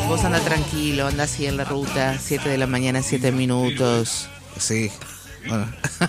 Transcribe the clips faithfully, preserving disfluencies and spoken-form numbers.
Vos anda tranquilo, anda así en la ruta, siete de la mañana, siete minutos. Sí. Bueno.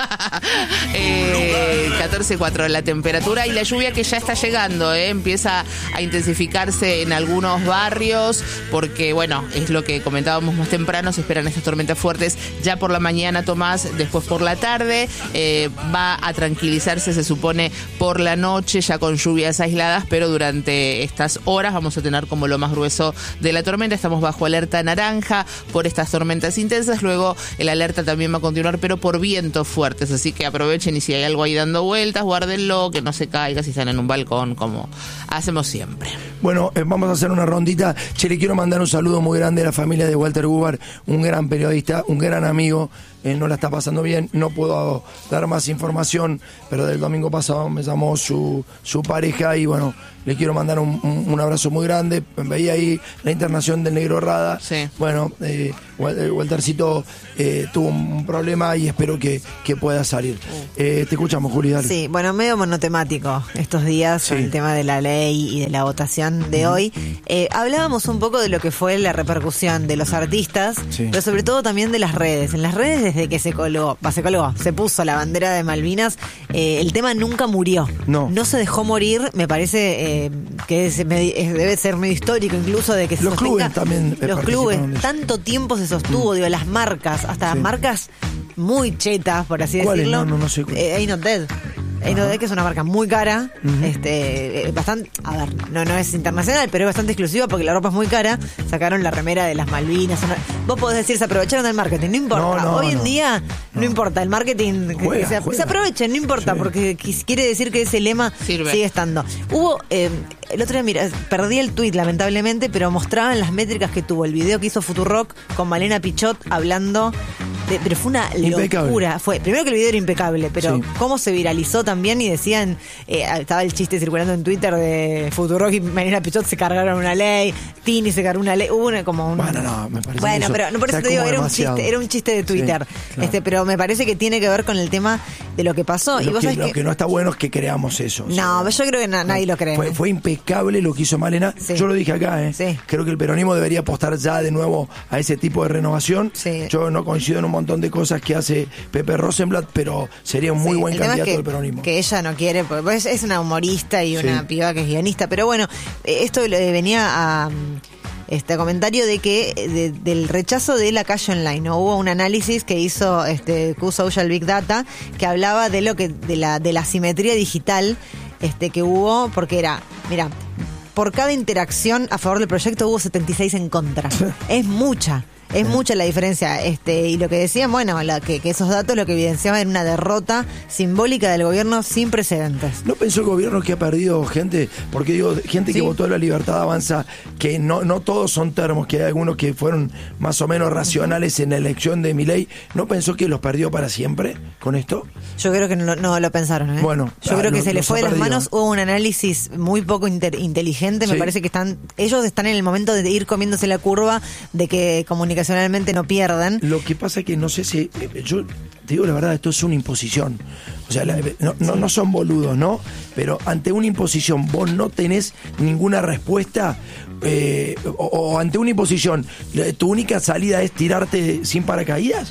eh, catorce cuatro la temperatura y la lluvia que ya está llegando, ¿eh? Empieza a intensificarse en algunos barrios porque, bueno, es lo que comentábamos más temprano, se esperan estas tormentas fuertes ya por la mañana, Tomás, después por la tarde, eh, va a tranquilizarse, se supone, por la noche, ya con lluvias aisladas, pero durante estas horas vamos a tener como lo más grueso de la tormenta. Estamos bajo alerta naranja por estas tormentas intensas, luego el alerta también va a continuar, pero por vientos fuertes, así que aprovechen y si hay algo ahí dando vueltas, guárdenlo, que no se caiga si están en un balcón, como hacemos siempre. Bueno, eh, vamos a hacer una rondita. Che, le quiero mandar un saludo muy grande a la familia de Walter Gubar, un gran periodista, un gran amigo. Eh, no la está pasando bien, no puedo dar más información, pero del domingo pasado me llamó su, su pareja y bueno, le quiero mandar un, un, un abrazo muy grande. Veía ahí la internación del Negro Rada. Sí. Bueno, eh, Waltercito eh, tuvo un problema y espero que, que pueda salir. Uh. Eh, te escuchamos, Juli, dale. Sí, bueno, medio monotemático estos días, sí, el tema de la ley y de la votación de uh-huh. hoy. Eh, hablábamos un poco de lo que fue la repercusión de los artistas, sí, pero sobre todo también de las redes. En las redes, desde que se colgó, se colgó, se puso la bandera de Malvinas, eh, el tema nunca murió. No. No se dejó morir, me parece eh, que es, es, debe ser medio histórico incluso de que se los sostenga. Clubes también. Los clubes, tanto tiempo se sostuvo, mm. digo, las marcas, hasta sí, marcas muy chetas, por así decirlo. No, no, no sé. Eh, Ain't Not Dead. Ain't Not Dead, que es una marca muy cara, uh-huh. este, bastante, a ver, no, no es internacional, pero es bastante exclusiva porque la ropa es muy cara. Sacaron la remera de las Malvinas. Una, vos podés decir, se aprovecharon del marketing, no importa. No, no, Hoy en no, día no. no importa, el marketing juega, que se, juega. se aprovechen, no importa, sí, porque quiere decir que ese lema sirve, sigue estando. Hubo, eh, el otro día, mira, perdí el tweet lamentablemente, pero mostraban las métricas que tuvo el video que hizo Futurock con Malena Pichot hablando. De, pero fue una impecable. locura. Fue, primero que el video era impecable, pero sí, cómo se viralizó también y decían, eh, estaba el chiste circulando en Twitter de Futurock y Malena Pichot se cargaron una ley, Tini se cargó una ley, hubo una como un... Bueno, no, me parece Bueno, eso, pero no por eso te digo, era un chiste, era un chiste de Twitter. Sí, claro. Este, pero me parece que tiene que ver con el tema de lo que pasó. Lo, y vos que, sabés lo que... que no está bueno es que creamos eso. No, o sea, yo creo que na, nadie lo cree. Fue, fue impecable lo que hizo Malena. Sí. Yo lo dije acá, ¿eh? Sí. Creo que el peronismo debería apostar ya de nuevo a ese tipo de renovación. Sí. Yo no coincido en un montón de cosas que hace Pepe Rosenblatt, pero sería un muy sí, buen candidato que, del peronismo. Que ella no quiere, porque es una humorista y una sí, piba que es guionista, pero bueno, esto venía a este comentario de que de, del rechazo de la calle online, ¿no? Hubo un análisis que hizo este Q Social Big Data que hablaba de lo que de la de la asimetría digital este que hubo, porque era, mira, por cada interacción a favor del proyecto hubo setenta y seis en contra. Es mucha. Es mucha la diferencia, este y lo que decían, bueno, la, que, que esos datos lo que evidenciaban era una derrota simbólica del gobierno sin precedentes. ¿No pensó el gobierno que ha perdido gente? Porque digo, gente que ¿sí? votó a la Libertad Avanza, que no no todos son termos, que hay algunos que fueron más o menos racionales en la elección de Milei. ¿No pensó que los perdió para siempre con esto? Yo creo que no, no lo pensaron, ¿eh? Bueno, yo ah, creo que lo, se les fue de las manos, hubo un análisis muy poco inter, inteligente, me ¿sí? parece que están ellos están en el momento de ir comiéndose la curva de que comunicación no pierdan. Lo que pasa es que no sé si yo te digo la verdad, esto es una imposición. O sea, la, no, no, no son boludos, ¿no? Pero ante una imposición vos no tenés ninguna respuesta eh, o, o ante una imposición tu única salida es tirarte sin paracaídas.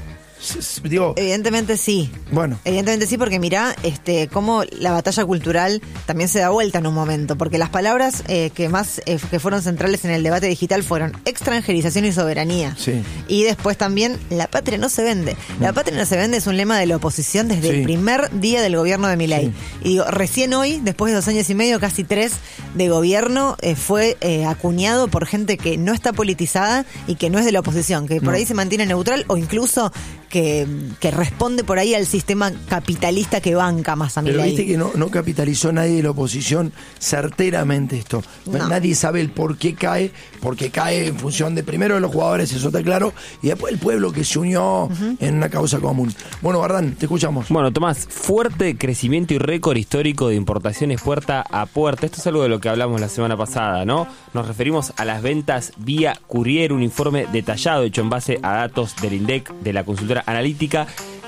Digo, evidentemente sí. Bueno. Evidentemente sí, porque mirá este, cómo la batalla cultural también se da vuelta en un momento, porque las palabras eh, que más eh, que fueron centrales en el debate digital fueron extranjerización y soberanía. Sí. Y después también, la patria no se vende. La patria no se vende es un lema de la oposición desde sí. el primer día del gobierno de Milei. Sí. Y digo, recién hoy, después de dos años y medio, casi tres, de gobierno, eh, fue eh, acuñado por gente que no está politizada y que no es de la oposición, que por no. ahí se mantiene neutral o incluso que, que responde por ahí al sistema capitalista que banca más a Milei. Pero viste que no, no capitalizó nadie de la oposición certeramente esto. No. Nadie sabe el por qué cae, porque cae en función de primero de los jugadores, eso está claro, y después el pueblo que se unió uh-huh. en una causa común. Bueno, Bardán, te escuchamos. Bueno, Tomás, fuerte crecimiento y récord histórico de importaciones puerta a puerta. Esto es algo de lo que hablamos la semana pasada, ¿no? Nos referimos a las ventas vía courier, un informe detallado hecho en base a datos del INDEC, de la consultora analítica,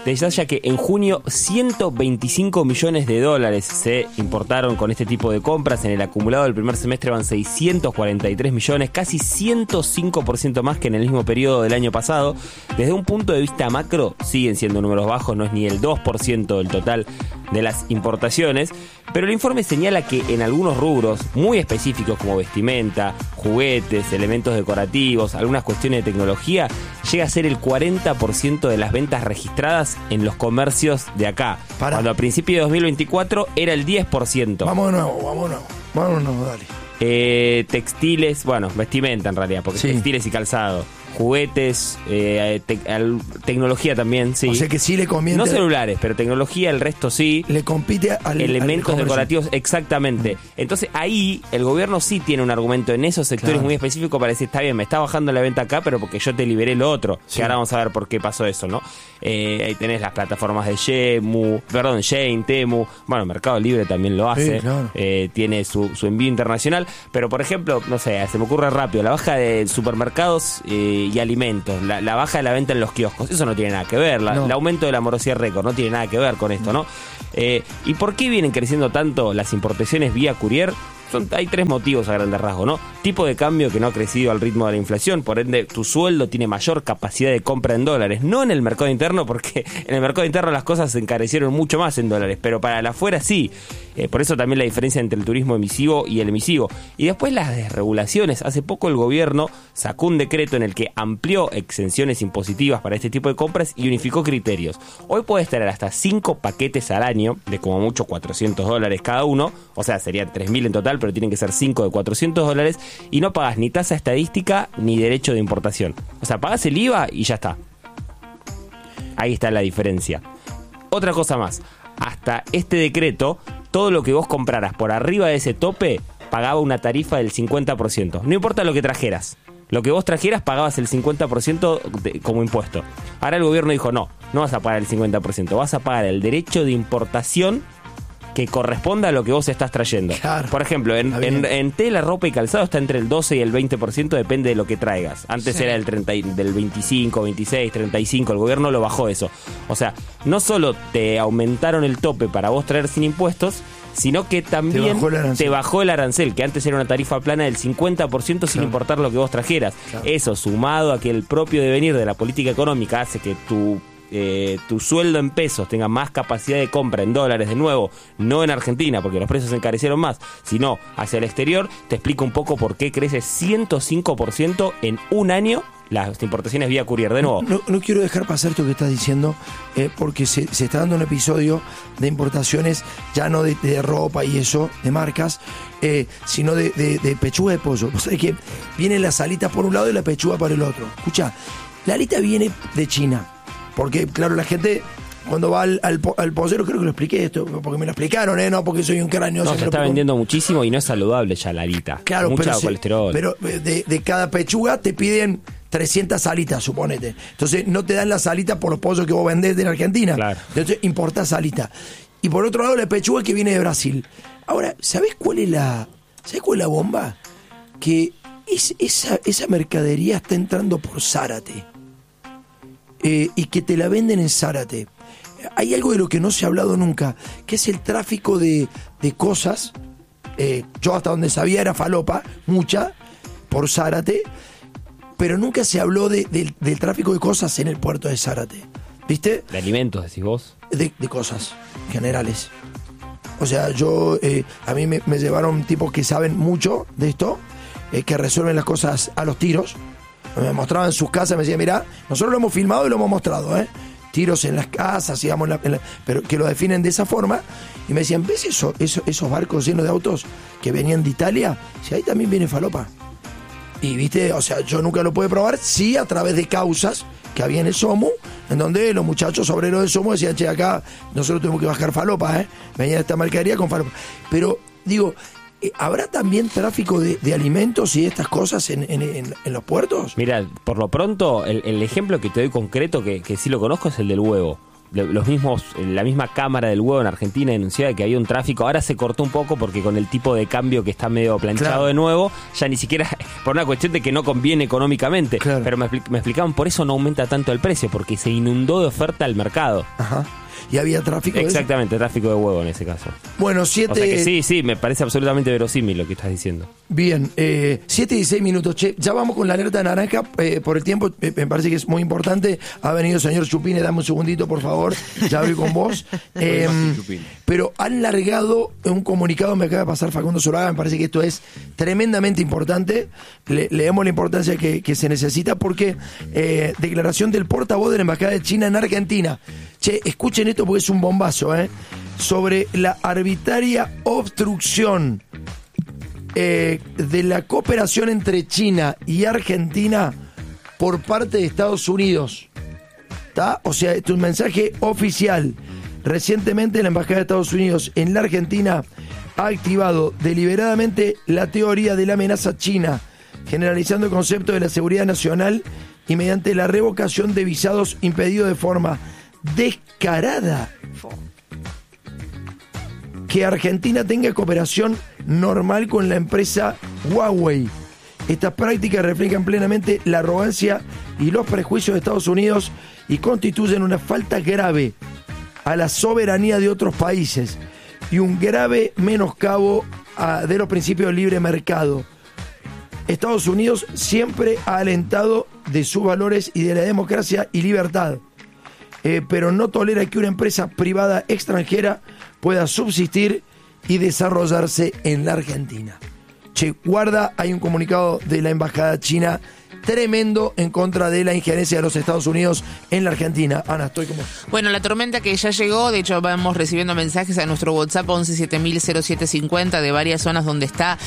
detalla que en junio ciento veinticinco millones de dólares se importaron con este tipo de compras. En el acumulado del primer semestre van seiscientos cuarenta y tres millones, casi ciento cinco por ciento más que en el mismo periodo del año pasado. Desde un punto de vista macro, siguen siendo números bajos, no es ni el dos por ciento del total de las importaciones, pero el informe señala que en algunos rubros muy específicos como vestimenta, juguetes, elementos decorativos, algunas cuestiones de tecnología, llega a ser el cuarenta por ciento de las ventas registradas en los comercios de acá, Para. cuando a principios de dos mil veinticuatro era el diez por ciento. Vamos de nuevo, vamos de nuevo. Vamos de nuevo, dale. Eh, textiles, bueno, vestimenta en realidad, porque Sí. textiles y calzado, juguetes, eh, te- al- tecnología también, sí. O sea que sí le conviene. No celulares, pero tecnología, el resto sí. Le compite al. Elementos al comercio. decorativos, exactamente. Entonces ahí el gobierno sí tiene un argumento en esos sectores Claro. muy específicos para decir, está bien, me está bajando la venta acá, pero porque yo te liberé lo otro. Sí. Que ahora vamos a ver por qué pasó eso, ¿no? Eh, ahí tenés las plataformas de Shemu, perdón, Shein, Temu. Bueno, Mercado Libre también lo hace. Sí, claro. Eh, tiene su, su envío internacional. Pero por ejemplo, no sé, se me ocurre rápido, la baja de supermercados eh, y alimentos, la, la baja de la venta en los kioscos, eso no tiene nada que ver. La, No. el aumento de la morosidad récord no tiene nada que ver con esto, ¿no? Eh, ¿Y por qué vienen creciendo tanto las importaciones vía courier? Son, hay tres motivos a grandes rasgos, ¿no? Tipo de cambio que no ha crecido al ritmo de la inflación, por ende tu sueldo tiene mayor capacidad de compra en dólares, no en el mercado interno, porque en el mercado interno las cosas se encarecieron mucho más en dólares, pero para la afuera sí. Eh, por eso también la diferencia entre el turismo emisivo y el emisivo. Y después las desregulaciones. Hace poco el gobierno sacó un decreto en el que amplió exenciones impositivas para este tipo de compras y unificó criterios. Hoy puedes tener hasta cinco paquetes al año, de como mucho cuatrocientos dólares cada uno, o sea, serían tres mil en total, pero tienen que ser cinco de cuatrocientos dólares, y no pagas ni tasa estadística ni derecho de importación. O sea, pagas el I V A y ya está. Ahí está la diferencia. Otra cosa más, hasta este decreto, todo lo que vos compraras por arriba de ese tope pagaba una tarifa del cincuenta por ciento. No importa lo que trajeras. Lo que vos trajeras pagabas el cincuenta por ciento de, como impuesto. Ahora el gobierno dijo, no, no vas a pagar el cincuenta por ciento, vas a pagar el derecho de importación que corresponda a lo que vos estás trayendo. Claro. Por ejemplo, en, Está bien. en, en tela, ropa y calzado está entre el doce y el veinte por ciento, depende de lo que traigas. Antes Sí. era el treinta, y- del veinticinco, veintiséis, treinta y cinco, el gobierno lo bajó eso. O sea, no solo te aumentaron el tope para vos traer sin impuestos, sino que también bajó el arancel. te bajó el arancel, que antes era una tarifa plana del cincuenta por ciento sin Claro. importar lo que vos trajeras. Claro. Eso, sumado a que el propio devenir de la política económica hace que tu eh, tu sueldo en pesos tenga más capacidad de compra en dólares, de nuevo, no en Argentina, porque los precios se encarecieron más, sino hacia el exterior, te explico un poco por qué crece ciento cinco por ciento en un año las importaciones vía courier. De nuevo, No, no quiero dejar pasar esto que estás diciendo, eh, porque se, se está dando un episodio de importaciones, ya no de, de ropa y eso, de marcas, eh, sino de, de- de pechuga de pollo. Vos sabés que vienen las alitas por un lado y la pechuga por el otro. Escucha, la alita viene de China, porque claro, la gente cuando va al, al, po- al pollero, creo que lo expliqué esto, porque me lo explicaron, ¿eh? No porque soy un cráneo. no, se se me lo está explicó. vendiendo muchísimo y no es saludable ya la alita. Claro, Mucha pero, se- colesterol. pero de, de cada pechuga te piden trescientas alitas, suponete. Entonces no te dan las alitas por los pollos que vos vendés de la Argentina. Claro. Entonces importás alitas. Y por otro lado la pechuga que viene de Brasil. Ahora, ¿sabés cuál es la, ¿sabés cuál es la bomba? Que es, esa, esa mercadería está entrando por Zárate. Eh, y que te la venden en Zárate. Hay algo de lo que no se ha hablado nunca, que es el tráfico de, de cosas. Eh, yo hasta donde sabía era falopa, mucha, por Zárate, pero nunca se habló de- del- del tráfico de cosas en el puerto de Zárate. ¿Viste? De alimentos, decís vos. De, de cosas generales. O sea, yo, eh, a mí me, me llevaron tipos que saben mucho de esto, eh, que resuelven las cosas a los tiros. Me mostraban sus casas, me decían, mirá, nosotros lo hemos filmado y lo hemos mostrado, ¿eh? Tiros en las casas, digamos, en la- en la- pero que lo definen de esa forma. Y me decían, ¿ves eso, eso, esos barcos llenos de autos que venían de Italia? Si ahí también viene falopa. Y viste, o sea, yo nunca lo pude probar, sí a través de causas que había en el SOMU, en donde los muchachos obreros del SOMU decían, che, acá nosotros tuvimos que bajar falopa, ¿eh? Venía esta mercadería con falopa. Pero, digo, eh, ¿habrá también tráfico de, de alimentos y estas cosas en, en- en- en los puertos? Mira, por lo pronto, el, el ejemplo que te doy concreto, que, que sí lo conozco, es el del huevo. los mismos, la misma Cámara del Huevo en Argentina denunciaba que había un tráfico. Ahora se cortó un poco porque con el tipo de cambio que está medio planchado claro. de nuevo, ya ni siquiera, por una cuestión de que no conviene económicamente. Claro. Pero me, me explicaban, por eso no aumenta tanto el precio, porque se inundó de oferta al mercado. Ajá. ¿Y había tráfico? Exactamente, de tráfico de huevo en ese caso. Bueno, siete... O sea que sí, sí, me parece absolutamente verosímil lo que estás diciendo. Bien, eh, siete y dieciséis minutos. Che, ya vamos con la alerta naranja eh, por el tiempo. Eh, me parece que es muy importante. Ha venido el señor Chupine, dame un segundito, por favor. Ya voy con vos. Eh, pero han largado un comunicado, me acaba de pasar Facundo Zuluaga, me parece que esto es tremendamente importante. Le, leemos la importancia que, que se necesita porque eh, declaración del portavoz de la Embajada de China en Argentina. Che, escuchen esto porque es un bombazo, ¿eh? Sobre la arbitraria obstrucción eh, de la cooperación entre China y Argentina por parte de Estados Unidos. ¿Está? O sea, esto es un mensaje oficial. Recientemente la Embajada de Estados Unidos en la Argentina ha activado deliberadamente la teoría de la amenaza china, generalizando el concepto de la seguridad nacional y mediante la revocación de visados impedido de forma descarada que Argentina tenga cooperación normal con la empresa Huawei. Estas prácticas reflejan plenamente la arrogancia y los prejuicios de Estados Unidos y constituyen una falta grave a la soberanía de otros países y un grave menoscabo a, de los principios del libre mercado. Estados Unidos siempre ha alentado de sus valores y de la democracia y libertad. Eh, pero no tolera que una empresa privada extranjera pueda subsistir y desarrollarse en la Argentina. Che, guarda, hay un comunicado de la Embajada China tremendo en contra de la injerencia de los Estados Unidos en la Argentina. Ana, estoy como... Bueno, la tormenta que ya llegó, de hecho vamos recibiendo mensajes a nuestro WhatsApp once siete mil cero siete cincuenta de varias zonas donde está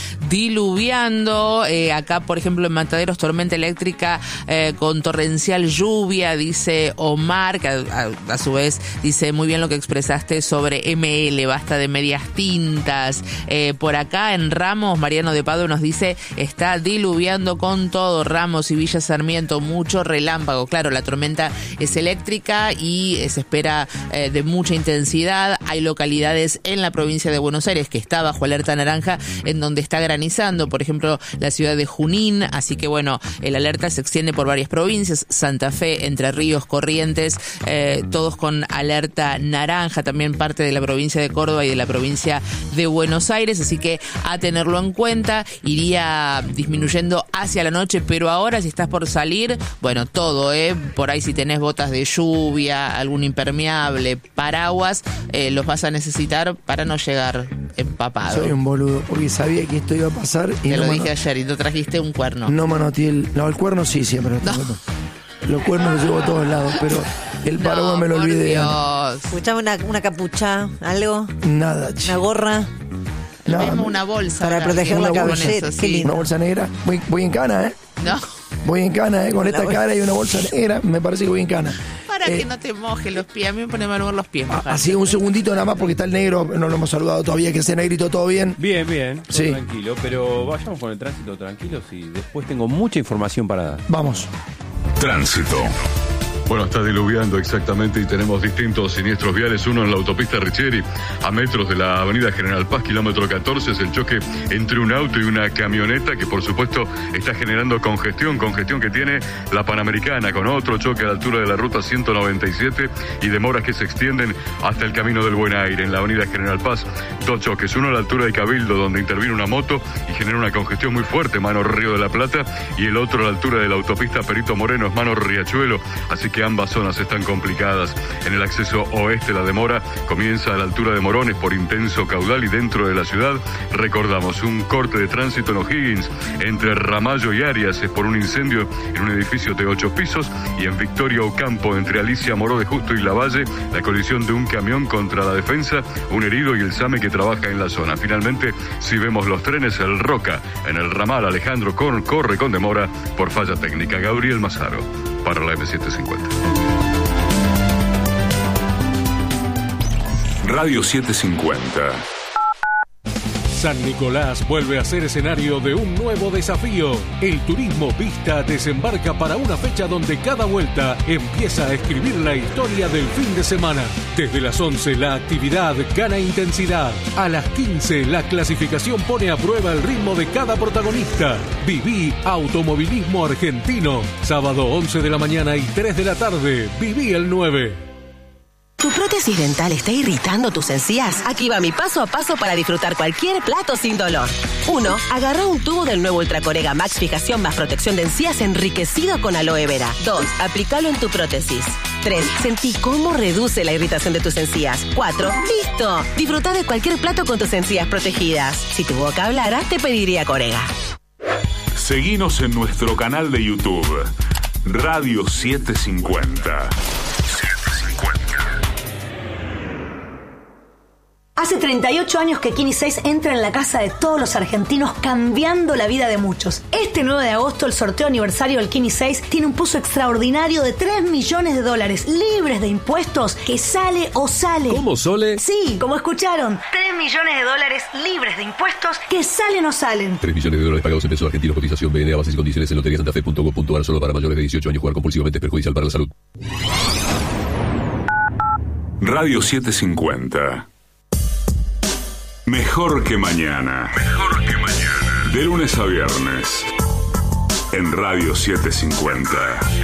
diluviando. Eh, acá, por ejemplo, en Mataderos, tormenta eléctrica eh, con torrencial lluvia, dice Omar, que a, a, a su vez dice muy bien lo que expresaste sobre M L, basta de medias tintas. Eh, por acá en Ramos, Mariano de Pado nos dice, está diluviando con todo, Ramos y Villa Sarmiento, mucho relámpago. Claro, la tormenta es eléctrica y se espera eh, de mucha intensidad. Hay localidades en la provincia de Buenos Aires que está bajo alerta naranja en donde está granizando, por ejemplo, la ciudad de Junín. Así que bueno, el alerta se extiende por varias provincias, Santa Fe, Entre Ríos, Corrientes, eh, todos con alerta naranja, también parte de la provincia de Córdoba y de la provincia de Buenos Aires. Así que a tenerlo en cuenta, iría disminuyendo hacia la noche, pero ahora si estás por salir, bueno, todo, ¿eh? Por ahí si tenés botas de lluvia, algún impermeable, paraguas, eh, los vas a necesitar para no llegar empapado. Soy un boludo, porque sabía que esto iba a pasar. Y Te no lo mano... dije ayer y no trajiste un cuerno. No manoteé el... No, el cuerno sí, siempre lo tengo. No. Los cuernos los llevo a todos lados, pero el paraguas no, me lo olvidé. Dios. Escuchame una, una capucha, algo. Nada, chico. Una gorra. Lo no, mismo una bolsa. Para proteger la cabellera. Eso, Qué sí. lindo. Una bolsa negra. Voy, voy en cana, ¿eh? No. Voy en cana, ¿eh? Con esta bolsa. cara y una bolsa negra, me parece que voy en cana. Para eh, que no te mojes los pies. A mí me pone mal ver los pies. a, Así un segundito nada más porque está el negro, no lo hemos saludado todavía, que ese negrito, ¿todo bien? Bien, bien, todo Sí. tranquilo, pero vayamos con el tránsito tranquilos y después tengo mucha información para dar. Vamos. Tránsito. Bueno, está diluviando exactamente y tenemos distintos siniestros viales. Uno en la autopista Richieri, a metros de la avenida General Paz, kilómetro catorce, es el choque entre un auto y una camioneta que por supuesto está generando congestión, congestión que tiene la Panamericana, con otro choque a la altura de la ruta ciento noventa y siete y demoras que se extienden hasta el Camino del Buen Aire. En la avenida General Paz, dos choques, uno a la altura de Cabildo, donde interviene una moto y genera una congestión muy fuerte, mano Río de la Plata, y el otro a la altura de la autopista Perito Moreno, es mano Riachuelo, así que ambas zonas están complicadas. En el acceso oeste la demora comienza a la altura de Morones por intenso caudal y dentro de la ciudad. Recordamos un corte de tránsito en O'Higgins entre Ramallo y Arias es por un incendio en un edificio de ocho pisos, y en Victoria Ocampo entre Alicia Moró de Justo y Lavalle la colisión de un camión contra la defensa, un herido y el SAME que trabaja en la zona. Finalmente, si vemos los trenes, el Roca en el ramal Alejandro Korn corre con demora por falla técnica. Gabriel Mazaro para la eme setecientos cincuenta. Radio setecientos cincuenta. San Nicolás vuelve a ser escenario de un nuevo desafío. El Turismo Pista desembarca para una fecha donde cada vuelta empieza a escribir la historia del fin de semana. Desde las once la actividad gana intensidad. A las quince la clasificación pone a prueba el ritmo de cada protagonista. Viví Automovilismo Argentino. Sábado once de la mañana y tres de la tarde. Viví el nueve. ¿Tu prótesis dental está irritando tus encías? Aquí va mi paso a paso para disfrutar cualquier plato sin dolor. uno. Agarra un tubo del nuevo Ultracorega Max Fijación más protección de encías enriquecido con aloe vera. dos. Aplícalo en tu prótesis. tres. Sentí cómo reduce la irritación de tus encías. cuatro. ¡Listo! Disfruta de cualquier plato con tus encías protegidas. Si tu boca hablara, te pediría Corega. Seguinos en nuestro canal de YouTube, Radio setecientos cincuenta. Hace treinta y ocho años que Kini seis entra en la casa de todos los argentinos, cambiando la vida de muchos. Este nueve de agosto, el sorteo aniversario del Kini seis tiene un puzo extraordinario de tres millones de dólares, libres de impuestos, que sale o sale. ¿Cómo, Sole? Sí, como escucharon, tres millones de dólares libres de impuestos, que salen o salen. tres millones de dólares pagados en pesos argentinos, cotización B N A, bases y condiciones en lotería santa fe punto com punto a r, solo para mayores de dieciocho años. Jugar compulsivamente es perjudicial para la salud. Radio setecientos cincuenta. Mejor que mañana. Mejor que mañana. De lunes a viernes. En Radio setecientos cincuenta.